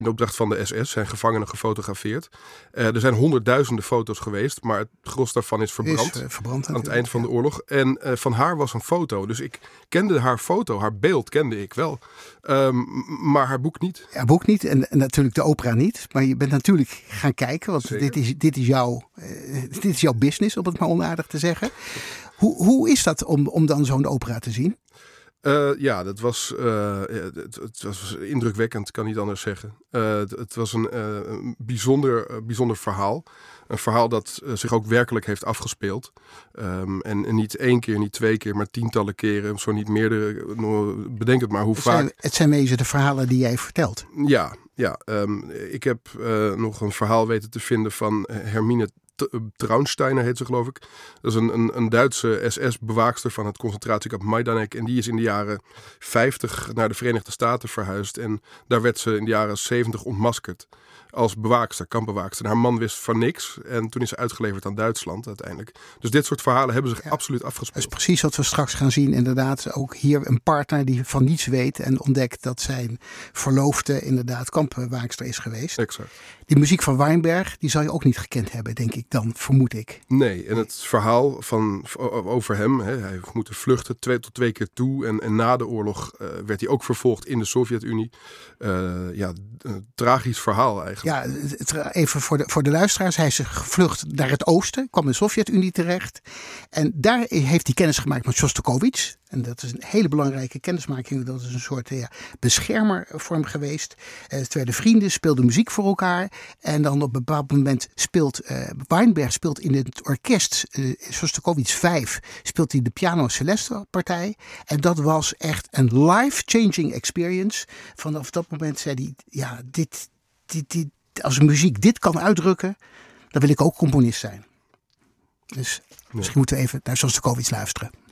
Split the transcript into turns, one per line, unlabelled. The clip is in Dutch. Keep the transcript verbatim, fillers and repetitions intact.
In opdracht van de S S zijn gevangenen gefotografeerd. Uh, er zijn honderdduizenden foto's geweest, maar het gros daarvan is verbrand.
Is, uh, verbrand
aan het eind van ja. de oorlog. En uh, van haar was een foto. Dus ik kende haar foto, haar beeld kende ik wel. Um, maar haar boek niet.
Ja, boek niet en, en natuurlijk de opera niet. Maar je bent natuurlijk gaan kijken, want dit is, dit, is jouw, uh, dit is jouw business, om het maar onaardig te zeggen. Hoe, hoe is dat om, om dan zo'n opera te zien?
Uh, ja, dat was, uh, het, het was indrukwekkend, kan niet anders zeggen. Uh, het, het was een, uh, een bijzonder, uh, bijzonder verhaal. Een verhaal dat uh, zich ook werkelijk heeft afgespeeld. Um, en, en niet één keer, niet twee keer, maar tientallen keren. Zo niet meerdere. Bedenk het maar hoe
het
vaak.
Zijn, het zijn wezen de verhalen die jij vertelt.
Ja, ja um, ik heb uh, nog een verhaal weten te vinden van Hermine Traunsteiner heet ze, geloof ik. Dat is een, een, een Duitse S S-bewaakster van het concentratiekamp Majdanek. En die is in de jaren vijftig naar de Verenigde Staten verhuisd. En daar werd ze in de jaren zeventig ontmaskerd als bewaakster, kampbewaakster. En haar man wist van niks. En toen is ze uitgeleverd aan Duitsland uiteindelijk. Dus dit soort verhalen hebben zich ja, absoluut afgespeeld.
Dat is precies wat we straks gaan zien. Inderdaad, ook hier een partner die van niets weet en ontdekt dat zijn verloofde inderdaad kampbewaakster is geweest.
Exact.
Die muziek van Weinberg, die zal je ook niet gekend hebben, denk ik dan, vermoed ik.
Nee, en het verhaal van, over hem, hè, hij heeft moeten vluchten twee tot twee keer toe. En, en na de oorlog uh, werd hij ook vervolgd in de Sovjet-Unie. Uh, ja, een tragisch verhaal eigenlijk.
Ja, even voor de, voor de luisteraars. Hij is gevlucht naar het oosten, kwam in de Sovjet-Unie terecht. En daar heeft hij kennis gemaakt met Shostakovich. En dat is een hele belangrijke kennismaking. Dat is een soort ja, beschermer voor hem geweest. Uh, het werden vrienden, speelden muziek voor elkaar. En dan op een bepaald moment speelt uh, Weinberg speelt in het orkest uh, Shostakovich vijf. Speelt hij de piano celeste partij. En dat was echt een life-changing experience. Vanaf dat moment zei hij, ja, dit, dit, dit, als muziek dit kan uitdrukken, dan wil ik ook componist zijn. Dus nee. Misschien moeten we even naar Shostakovich luisteren.